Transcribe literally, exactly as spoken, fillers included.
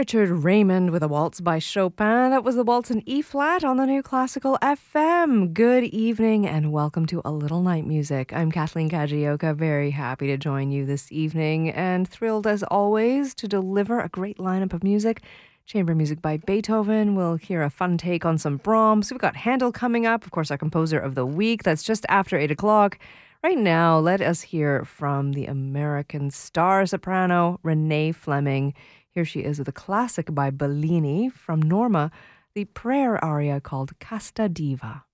Richard Raymond with a waltz by Chopin. That was the waltz in E-flat on the New Classical F M. Good evening and welcome to A Little Night Music. I'm Kathleen Kajioka, very happy to join you this evening and thrilled as always to deliver a great lineup of music. Chamber music by Beethoven. We'll hear a fun take on some Brahms. We've got Handel coming up, of course, our composer of the week. That's just after eight o'clock. Right now, let us hear from the American star soprano, Renee Fleming. Here she is with a classic by Bellini from Norma, the prayer aria called Casta Diva.